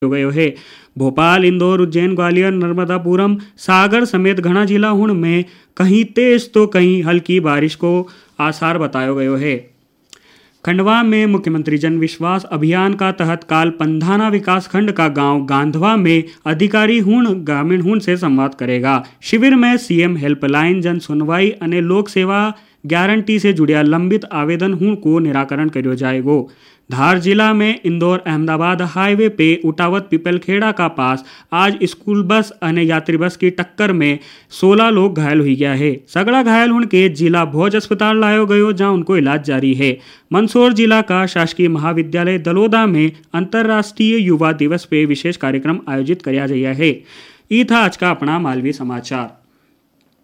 गयो है। भोपाल, इंदौर, उज्जैन, ग्वालियर, नर्मदापुरम, सागर समेत घना जिला हुण में कहीं तेज तो कहीं हल्की बारिश को आसार बतायो गयो है। खंडवा में मुख्यमंत्री जन विश्वास अभियान का तहत काल पंधाना विकासखंड का गांव गांधवा में अधिकारी हुण ग्रामीण हुण से संवाद करेगा। शिविर में सीएम हेल्पलाइन, जन सुनवाई अने लोक सेवा गारंटी से जुड़िया लंबित आवेदन हुण को निराकरण करो जाएगो। धार जिला में इंदौर अहमदाबाद हाईवे पे उटावत पिपलखेड़ा का पास आज स्कूल बस अने यात्री बस की टक्कर में 16 लोग घायल हो गया है। सगड़ा घायल उनके जिला भोज अस्पताल लायो गयो, जहां उनको इलाज जारी है। मंदसौर जिला का शासकीय महाविद्यालय दलोदा में अंतर्राष्ट्रीय युवा दिवस पे विशेष कार्यक्रम आयोजित किया गया है। ये था आज का अपना मालवी समाचार।